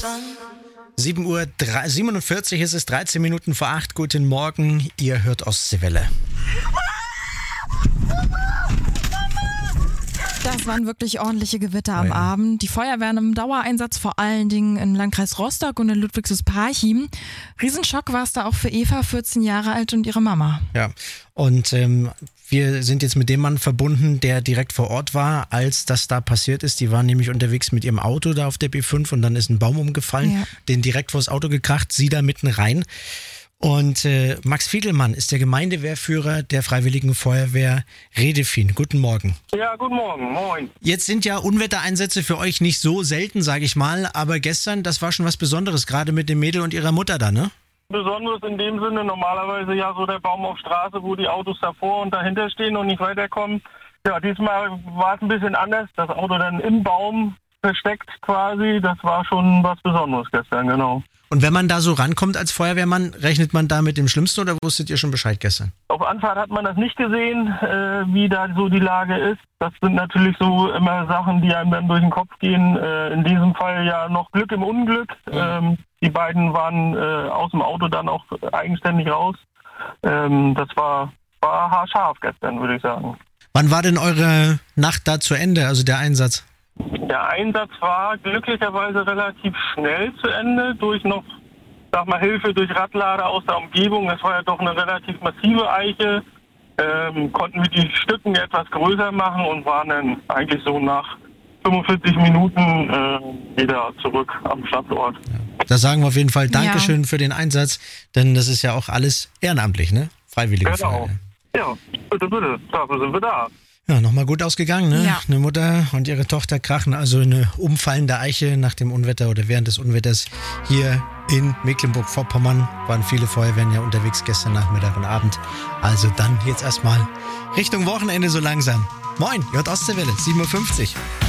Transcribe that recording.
7:47 Uhr ist es, 13 Minuten vor 8. Guten Morgen, ihr hört Ostseewelle. Das waren wirklich ordentliche Gewitter am Abend. Die Feuerwehren im Dauereinsatz, vor allen Dingen im Landkreis Rostock und in Ludwigshafen-Parchim. Riesenschock war es da auch für Eva, 14 Jahre alt, und ihre Mama. Ja, und wir sind jetzt mit dem Mann verbunden, der direkt vor Ort war, als das da passiert ist. Die waren nämlich unterwegs mit ihrem Auto da auf der B5 und dann ist ein Baum umgefallen, den direkt vors Auto gekracht, sie da mitten rein. Und Max Fiedelmann ist der Gemeindewehrführer der Freiwilligen Feuerwehr Redefin. Guten Morgen. Ja, guten Morgen. Moin. Jetzt sind ja Unwettereinsätze für euch nicht so selten, sage ich mal. Aber gestern, das war schon was Besonderes, gerade mit dem Mädel und ihrer Mutter da, ne? Besonderes in dem Sinne, normalerweise ja so der Baum auf Straße, wo die Autos davor und dahinter stehen und nicht weiterkommen. Ja, diesmal war es ein bisschen anders. Das Auto dann im Baum versteckt quasi. Das war schon was Besonderes gestern, genau. Und wenn man da so rankommt als Feuerwehrmann, rechnet man da mit dem Schlimmsten oder wusstet ihr schon Bescheid gestern? Auf Anfahrt hat man das nicht gesehen, wie da so die Lage ist. Das sind natürlich so immer Sachen, die einem dann durch den Kopf gehen. In diesem Fall ja noch Glück im Unglück. Die beiden waren aus dem Auto dann auch eigenständig raus. Das war haarscharf gestern, würde ich sagen. Wann war denn eure Nacht da zu Ende, also der Einsatz? Der Einsatz war glücklicherweise relativ schnell zu Ende durch noch, Hilfe durch Radlader aus der Umgebung. Das war ja doch eine relativ massive Eiche. Konnten wir die Stücken etwas größer machen und waren dann eigentlich so nach 45 Minuten wieder zurück am Standort. Ja. Da sagen wir auf jeden Fall Dankeschön für den Einsatz, denn das ist ja auch alles ehrenamtlich, ne? Freiwillige Feuerwehr. Ja, bitte, dafür sind wir da. Ja, nochmal gut ausgegangen, ne? Ja. Eine Mutter und ihre Tochter krachen also eine umfallende Eiche nach dem Unwetter oder während des Unwetters hier in Mecklenburg-Vorpommern. Waren viele Feuerwehren ja unterwegs gestern Nachmittag und Abend. Also dann jetzt erstmal Richtung Wochenende so langsam. Moin, ihr hört Ostseewelle, 7:50 Uhr.